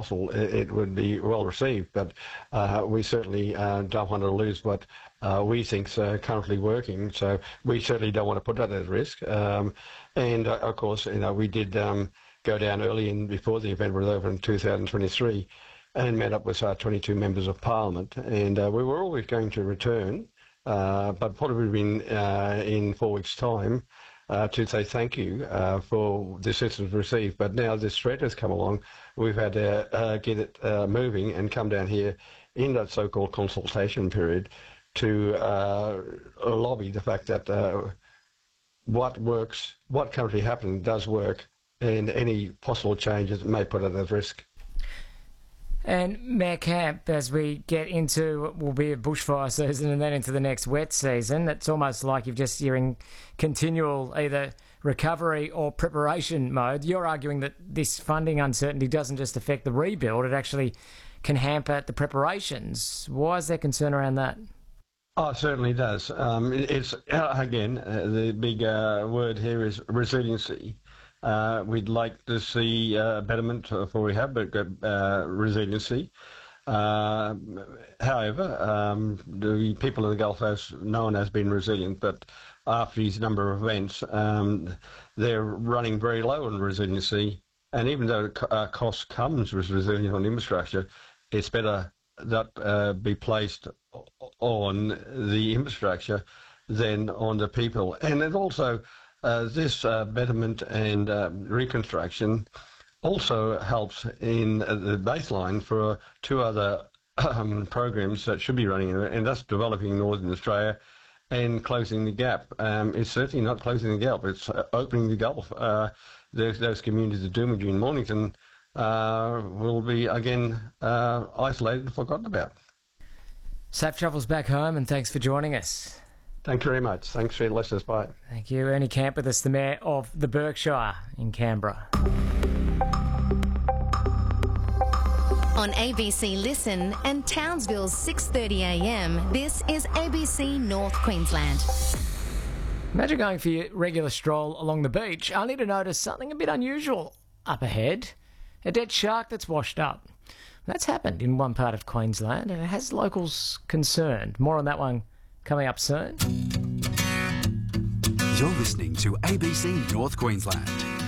possible, it would be well received. But we certainly don't want to lose what we think's currently working. So we certainly don't want to put that at risk. And of course, we did go down early before the event was over in 2023, and met up with our 22 members of Parliament. And we were always going to return, but probably been in 4 weeks' time. To say thank you for the assistance received. But now this threat has come along, we've had to get it moving and come down here in that so-called consultation period to lobby the fact that what works, what currently happening does work, and any possible changes may put it at risk. And Mayor Camp, as we get into what will be a bushfire season and then into the next wet season, it's almost like you're in continual either recovery or preparation mode. You're arguing that this funding uncertainty doesn't just affect the rebuild, it actually can hamper the preparations. Why is there concern around that? Oh, it certainly does. It's, again, the big word here is resiliency. We'd like to see betterment for rehab, but resiliency. However, the people of the Gulf, as known, has been resilient, but after these number of events, they're running very low on resiliency. And even though cost comes with resilience on infrastructure, it's better that be placed on the infrastructure than on the people. And it also this betterment and reconstruction also helps in the baseline for two other programs that should be running, and that's developing Northern Australia and closing the gap. It's certainly not closing the gap, it's opening the Gulf. Those communities of Doomagee and Mornington will be again isolated and forgotten about. Safe travels back home, and thanks for joining us. Thank you very much. Thanks for your listeners. Bye. Thank you. Ernie Camp with us, the Mayor of the Berkshire in Canberra. On ABC Listen and Townsville's 6:30am, this is ABC North Queensland. Imagine going for your regular stroll along the beach, only to notice something a bit unusual up ahead. A dead shark that's washed up. That's happened in one part of Queensland, and it has locals concerned. More on that one coming up soon. You're listening to ABC North Queensland.